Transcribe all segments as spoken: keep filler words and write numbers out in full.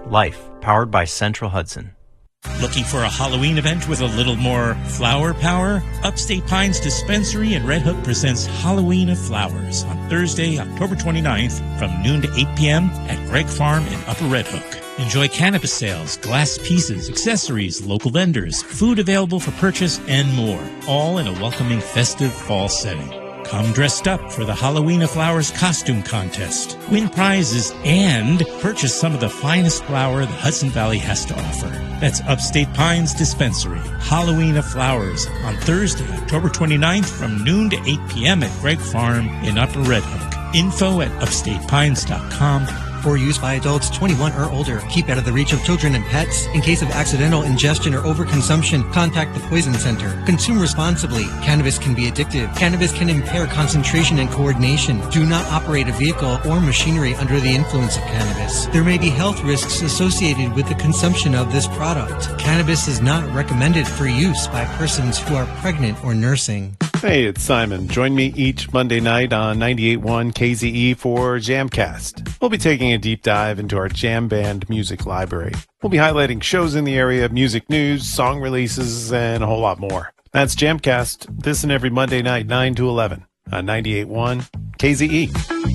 Life, powered by Central Hudson. Looking for a Halloween event with a little more flower power? Upstate Pines Dispensary in Red Hook presents Halloween of Flowers on Thursday, October twenty-ninth from noon to eight p.m. at Gregg Farm in Upper Red Hook. Enjoy cannabis sales, glass pieces, accessories, local vendors, food available for purchase, and more, all in a welcoming festive fall setting. Come dressed up for the Halloween of Flowers costume contest, win prizes, and purchase some of the finest flour the Hudson Valley has to offer. That's Upstate Pines Dispensary, Halloween of Flowers, on Thursday, October twenty-ninth from noon to eight p.m. at Gregg Farm in Upper Red Hook. Info at upstate pines dot com. For use by adults twenty-one or older. Keep out of the reach of children and pets. In case of accidental ingestion or overconsumption, contact the Poison Center. Consume responsibly. Cannabis can be addictive. Cannabis can impair concentration and coordination. Do not operate a vehicle or machinery under the influence of cannabis. There may be health risks associated with the consumption of this product. Cannabis is not recommended for use by persons who are pregnant or nursing. Hey, it's Simon. Join me each Monday night on ninety-eight point one K Z E for Jamcast. We'll be taking a deep dive into our jam band music library. We'll be highlighting shows in the area, music news, song releases, and a whole lot more. That's Jamcast, this and every Monday night, nine to eleven on ninety-eight point one K Z E.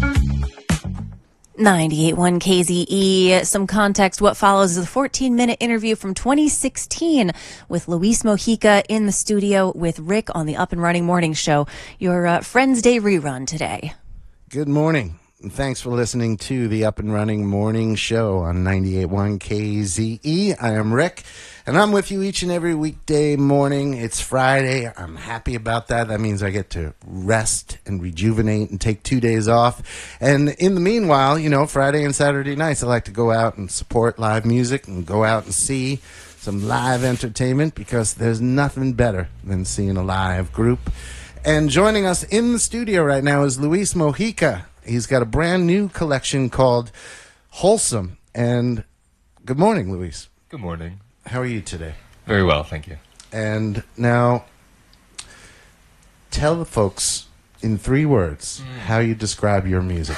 ninety-eight point one K Z E. Some context. What follows is a fourteen-minute interview from twenty sixteen with Luis Mojica in the studio with Rick on the Up and Running Morning Show. Your uh, Friends Day rerun today. Good morning, and thanks for listening to the Up and Running Morning Show on ninety-eight point one K Z E. I am Rick, and I'm with you each and every weekday morning. It's Friday. I'm happy about that. That means I get to rest and rejuvenate and take two days off. And in the meanwhile, you know, Friday and Saturday nights, I like to go out and support live music and go out and see some live entertainment, because there's nothing better than seeing a live group. And joining us in the studio right now is Luis Mojica. He's got a brand new collection called Wholesome. And good morning, Luis. Good morning. How are you today? Very well, thank you. And now, tell the folks in three words mm. how you describe your music.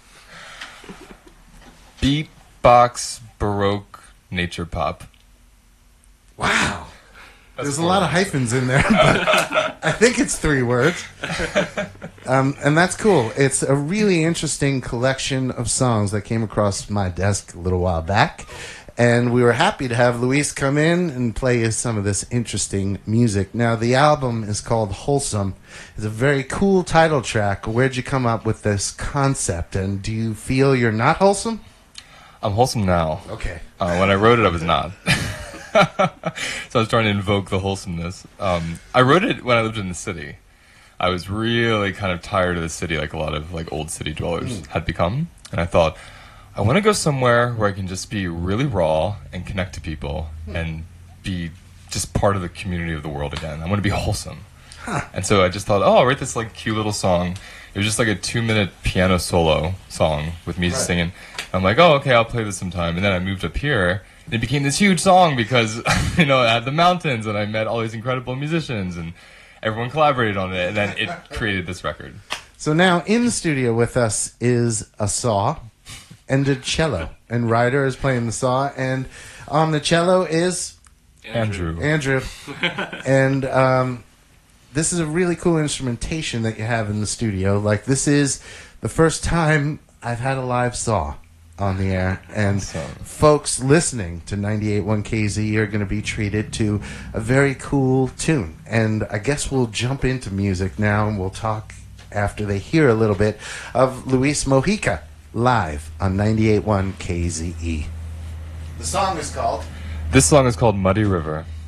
Beatbox, Baroque, nature pop. Wow. That's There's cool. a lot of hyphens in there, but I think it's three words. Um, and that's cool. It's a really interesting collection of songs that came across my desk a little while back. And we were happy to have Luis come in and play us some of this interesting music. Now, the album is called Wholesome. It's a very cool title track. Where'd you come up with this concept? And do you feel you're not wholesome? I'm wholesome now. Okay. Uh, when I wrote it, I was not. So I was trying to invoke the wholesomeness. Um, I wrote it when I lived in the city. I was really kind of tired of the city, like a lot of like old city dwellers mm. had become. And I thought, I want to go somewhere where I can just be really raw and connect to people mm. and be just part of the community of the world again. I want to be wholesome. Huh. And so I just thought, oh, I'll write this like cute little song. It was just like a two-minute piano solo song with me right. singing. I'm like, oh, okay, I'll play this sometime. And then I moved up here. And it became this huge song because, you know, I had the mountains and I met all these incredible musicians and everyone collaborated on it. And then it created this record. So now in the studio with us is a saw and a cello. And Ryder is playing the saw. And on the cello is... Andrew. Andrew. And um, this is a really cool instrumentation that you have in the studio. Like, this is the first time I've had a live saw on the air, and awesome. Folks listening to ninety-eight point one K Z are going to be treated to a very cool tune. And I guess we'll jump into music now, and we'll talk after they hear a little bit of Luis Mojica live on ninety-eight point one K Z E. The song is called... This song is called Muddy River.